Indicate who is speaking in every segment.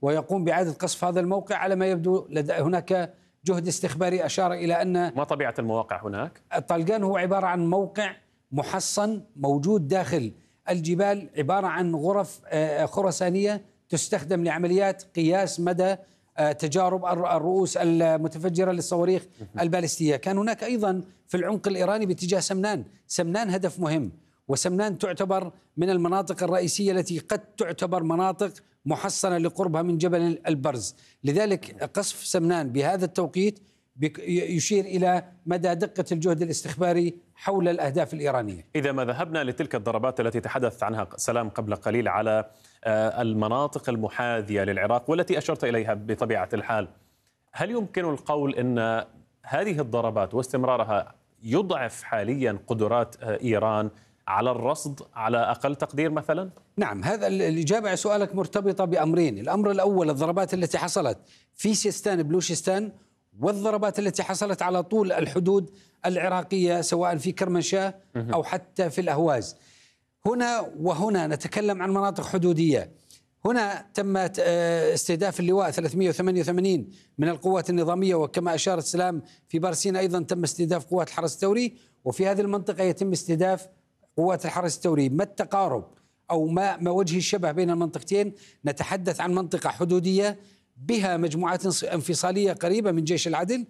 Speaker 1: ويقوم بإعادة قصف هذا الموقع. على ما يبدو هناك جهد استخباري أشار إلى أن
Speaker 2: ما طبيعة المواقع هناك؟
Speaker 1: طلقان هو عبارة عن موقع محصن موجود داخل الجبال، عبارة عن غرف خرسانية تستخدم لعمليات قياس مدى تجارب الرؤوس المتفجرة للصواريخ البالستية. كان هناك أيضا في العمق الإيراني باتجاه سمنان. سمنان هدف مهم، وسمنان تعتبر من المناطق الرئيسية التي قد تعتبر مناطق محصنة لقربها من جبل البرز. لذلك قصف سمنان بهذا التوقيت يشير إلى مدى دقة الجهد الاستخباري حول الأهداف الإيرانية.
Speaker 2: إذا ما ذهبنا لتلك الضربات التي تحدث عنها سلام قبل قليل على المناطق المحاذية للعراق والتي أشرت إليها بطبيعة الحال، هل يمكن القول أن هذه الضربات واستمرارها يضعف حاليا قدرات إيران على الرصد على أقل تقدير مثلا؟
Speaker 1: نعم، هذا الإجابة على سؤالك مرتبطة بأمرين. الأمر الأول الضربات التي حصلت في سيستان بلوشستان، والضربات التي حصلت على طول الحدود العراقية سواء في كرمنشاه أو حتى في الأهواز. هنا نتكلم عن مناطق حدودية. هنا تم استهداف اللواء 388 من القوات النظامية، وكما أشارت سلام في بارسين أيضا تم استهداف قوات الحرس الثوري، وفي هذه المنطقة يتم استهداف قوات الحرس الثوري. ما التقارب أو ما وجه الشبه بين المنطقتين؟ نتحدث عن منطقة حدودية بها مجموعات انفصالية قريبة من جيش العدل،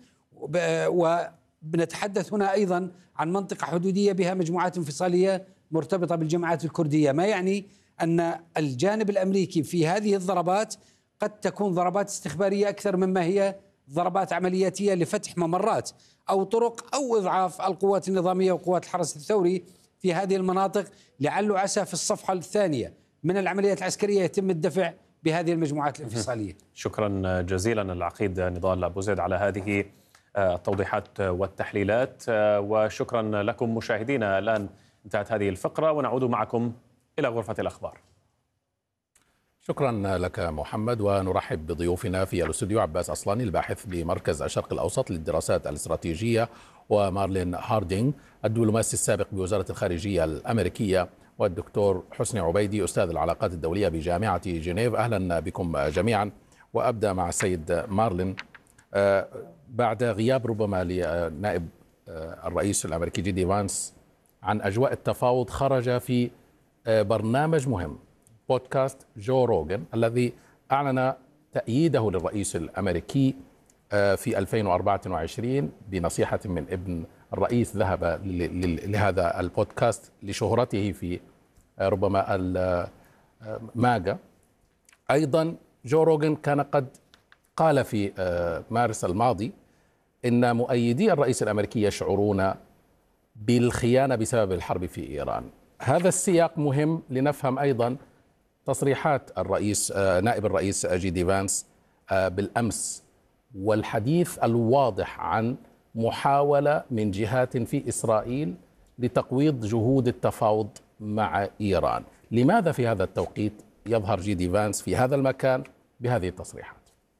Speaker 1: وبنتحدث هنا أيضا عن منطقة حدودية بها مجموعات انفصالية مرتبطة بالجماعات الكردية، ما يعني أن الجانب الأمريكي في هذه الضربات قد تكون ضربات استخبارية أكثر مما هي ضربات عملياتية لفتح ممرات أو طرق أو إضعاف القوات النظامية وقوات الحرس الثوري في هذه المناطق، لعل وعسى في الصفحة الثانية من العمليات العسكرية يتم الدفع بهذه المجموعات الانفصالية.
Speaker 2: شكرا جزيلا العقيد نضال أبو زيد على هذه التوضيحات والتحليلات، وشكرا لكم مشاهدينا. الآن انتهت هذه الفقرة ونعود معكم إلى غرفة الأخبار.
Speaker 3: شكرا لك محمد، ونرحب بضيوفنا في الاستوديو عباس أصلاني الباحث بمركز الشرق الأوسط للدراسات الاستراتيجية، ومارلين هاردينغ الدبلوماسي السابق بوزارة الخارجية الأمريكية، والدكتور حسني عبيدي أستاذ العلاقات الدولية بجامعة جنيف. أهلا بكم جميعا. وأبدأ مع السيد مارلين. بعد غياب ربما لنائب الرئيس الأمريكي جي دي فانس عن أجواء التفاوض، خرج في برنامج مهم بودكاست جو روغان الذي أعلن تأييده للرئيس الأمريكي في 2024 بنصيحة من ابن الرئيس. ذهب لهذا البودكاست لشهرته في ربما الماجا. أيضا جو روغان كان قد قال في مارس الماضي إن مؤيدي الرئيس الأمريكي يشعرون بالخيانة بسبب الحرب في إيران. هذا السياق مهم لنفهم أيضا تصريحات الرئيس نائب الرئيس جي دي فانس بالأمس، والحديث الواضح عن محاولة من جهات في إسرائيل لتقويض جهود التفاوض مع إيران. لماذا في هذا التوقيت يظهر جي دي فانس في هذا المكان بهذه التصريحات؟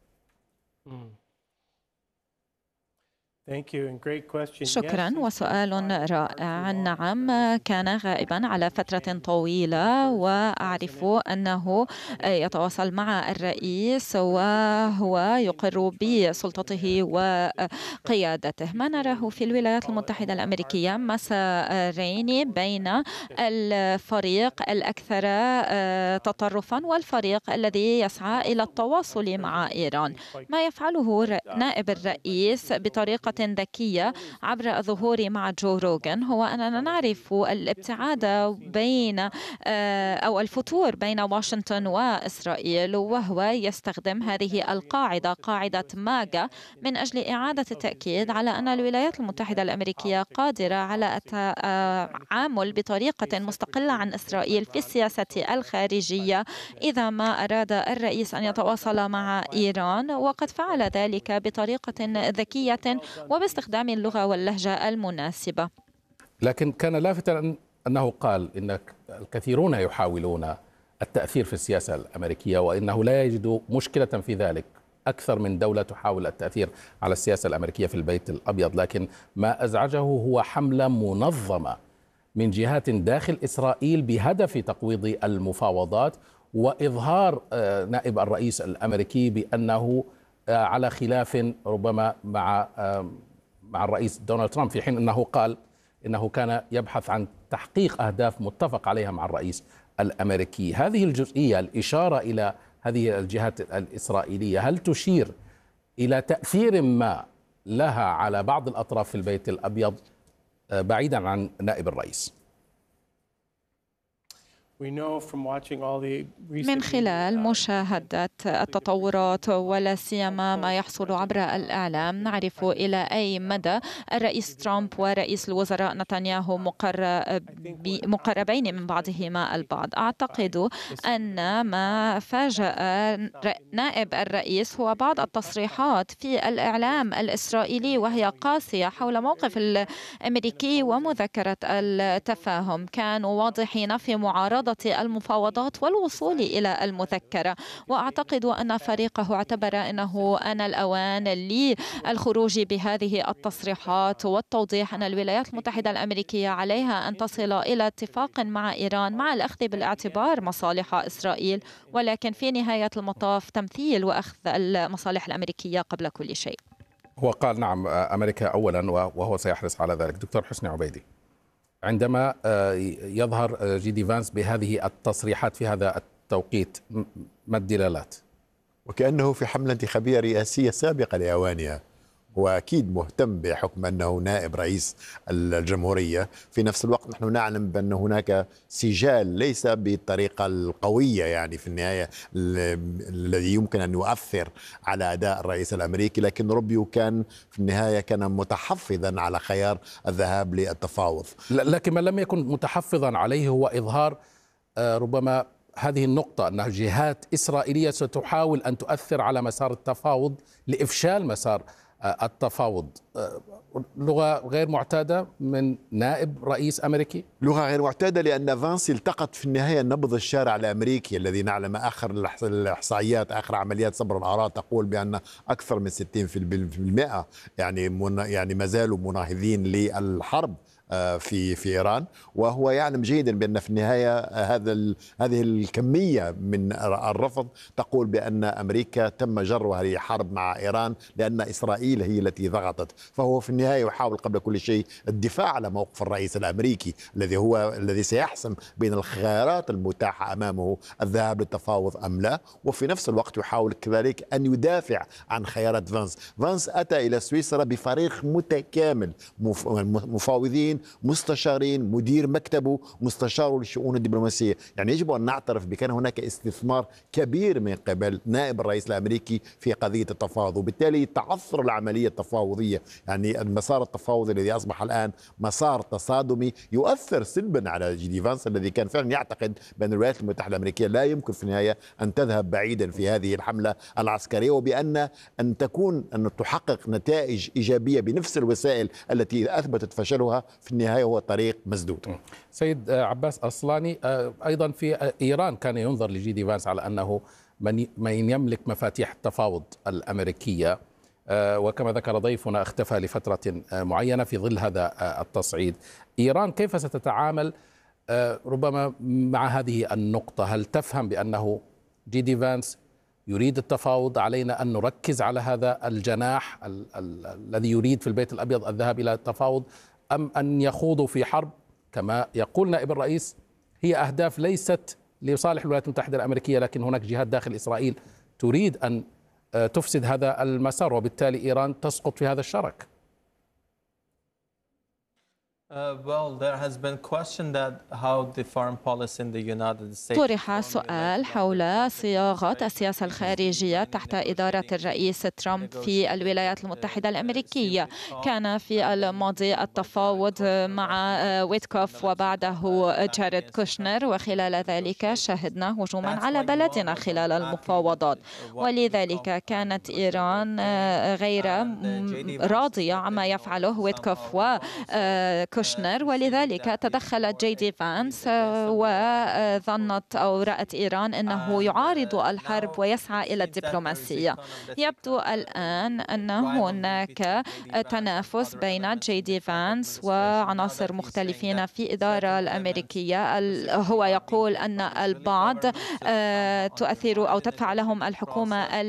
Speaker 4: شكرا، وسؤال رائع. نعم، كان غائبا على فترة طويلة، وأعرف أنه يتواصل مع الرئيس وهو يقر بسلطته وقيادته. ما نراه في الولايات المتحدة الأمريكية مسارين بين الفريق الأكثر تطرفا والفريق الذي يسعى إلى التواصل مع إيران. ما يفعله نائب الرئيس بطريقة ذكية عبر الظهور مع جو روغان هو أننا نعرف الابتعاد بين أو الفتور بين واشنطن وإسرائيل، وهو يستخدم هذه القاعدة، قاعدة ماجا، من أجل إعادة التأكيد على أن الولايات المتحدة الأمريكية قادرة على التعامل بطريقة مستقلة عن إسرائيل في السياسة الخارجية إذا ما أراد الرئيس أن يتواصل مع إيران، وقد فعل ذلك بطريقة ذكية وباستخدام اللغة واللهجة المناسبة.
Speaker 3: لكن كان لافتا أنه قال إن الكثيرون يحاولون التأثير في السياسة الأمريكية، وإنه لا يجد مشكلة في ذلك. أكثر من دولة تحاول التأثير على السياسة الأمريكية في البيت الأبيض، لكن ما أزعجه هو حملة منظمة من جهات داخل إسرائيل بهدف تقويض المفاوضات وإظهار نائب الرئيس الأمريكي بأنه على خلاف ربما مع الرئيس دونالد ترامب، في حين أنه قال إنه كان يبحث عن تحقيق أهداف متفق عليها مع الرئيس الأمريكي. هذه الجزئية، الإشارة إلى هذه الجهات الإسرائيلية، هل تشير إلى تأثير ما لها على بعض الأطراف في البيت الأبيض بعيدا عن نائب الرئيس؟
Speaker 4: من خلال مشاهدة التطورات ولا سيما ما يحصل عبر الإعلام نعرف إلى أي مدى الرئيس ترامب ورئيس الوزراء نتنياهو مقربين من بعضهما البعض. أعتقد أن ما فاجأ نائب الرئيس هو بعض التصريحات في الإعلام الإسرائيلي وهي قاسية حول موقف الأمريكي ومذكرة التفاهم. كانوا واضحين في معارضة المفاوضات والوصول إلى المذكرة، وأعتقد أن فريقه اعتبر أنه آن الأوان للخروج بهذه التصريحات والتوضيح أن الولايات المتحدة الأمريكية عليها أن تصل إلى اتفاق مع إيران مع الأخذ بالاعتبار مصالح إسرائيل، ولكن في نهاية المطاف تمثيل وأخذ المصالح الأمريكية قبل كل شيء.
Speaker 3: هو قال نعم أمريكا أولا وهو سيحرص على ذلك. دكتور حسني عبيدي، عندما يظهر جي دي فانس بهذه التصريحات في هذا التوقيت، ما الدلالات؟
Speaker 5: وكأنه في حملة انتخابية رئاسية سابقة لأوانها، وأكيد مهتم بحكم أنه نائب رئيس الجمهورية. في نفس الوقت نحن نعلم بأن هناك سجال ليس بالطريقة القوية، يعني في النهاية الذي يمكن أن يؤثر على أداء الرئيس الأمريكي، لكن روبيو كان في النهاية كان متحفظا على خيار الذهاب للتفاوض.
Speaker 3: لكن ما لم يكن متحفظا عليه هو إظهار ربما هذه النقطة، أن جهات إسرائيلية ستحاول أن تؤثر على مسار التفاوض لإفشال مسار التفاوض. لغة غير معتادة من نائب رئيس أمريكي،
Speaker 5: لغة غير معتادة، لأن فانس التقط في النهاية نبض الشارع الأمريكي الذي نعلم آخر الإحصائيات، آخر عمليات صبر الآراء تقول بأن أكثر من 60% يعني ما زالوا مناهضين للحرب في إيران، وهو يعلم جيدا بأن في النهاية هذه الكمية من الرفض تقول بأن أمريكا تم جرها لحرب مع إيران لأن إسرائيل هي التي ضغطت. فهو في النهاية يحاول قبل كل شيء الدفاع على موقف الرئيس الأمريكي الذي سيحسم بين الخيارات المتاحة أمامه الذهاب للتفاوض أم لا، وفي نفس الوقت يحاول كذلك أن يدافع عن خيارات فانس أتى إلى سويسرا بفريق متكامل، مفاوضين، مستشارين، مدير مكتبه، مستشاره للشؤون الدبلوماسية. يعني يجب أن نعترف بأن هناك استثمار كبير من قبل نائب الرئيس الأمريكي في قضية التفاوض، وبالتالي تعثر العملية التفاوضية، يعني المسار التفاوضي الذي أصبح الآن مسار تصادمي يؤثر سلبا على جي دي فانس الذي كان فعلا يعتقد بأن الولايات المتحدة الأمريكية لا يمكن في النهاية أن تذهب بعيدا في هذه الحملة العسكرية، وبأن أن تحقق نتائج إيجابية بنفس الوسائل التي أثبتت فشلها في النهاية هو طريق مسدود.
Speaker 3: سيد عباس أصلاني، أيضا في إيران كان ينظر لجي دي فانس على أنه من يملك مفاتيح التفاوض الأمريكية، وكما ذكر ضيفنا اختفى لفترة معينة في ظل هذا التصعيد. إيران كيف ستتعامل ربما مع هذه النقطة؟ هل تفهم بأنه جي دي فانس يريد التفاوض، علينا أن نركز على هذا الجناح الذي يريد في البيت الأبيض الذهاب إلى التفاوض، أم أن يخوضوا في حرب كما يقول نائب الرئيس هي أهداف ليست لصالح الولايات المتحدة الأمريكية، لكن هناك جهات داخل إسرائيل تريد أن تفسد هذا المسار، وبالتالي إيران تسقط في هذا الشرك؟
Speaker 4: طرح سؤال حول صياغة السياسة الخارجية تحت إدارة الرئيس ترامب في الولايات المتحدة الأمريكية. كان في الماضي التفاوض مع ويتكوف وبعده جاريد كوشنر، وخلال ذلك شهدنا هجوما على بلدنا خلال المفاوضات، ولذلك كانت إيران غير راضية عما يفعله ويتكوف وكوشنر كوشنر، ولذلك تدخلت جي دي فانس وظنت أو رأت إيران أنه يعارض الحرب ويسعى إلى الدبلوماسية. يبدو الآن أن هناك تنافس بين جي دي فانس وعناصر مختلفين في الإدارة الأمريكية. هو يقول أن البعض تؤثر أو تدفع لهم الحكومة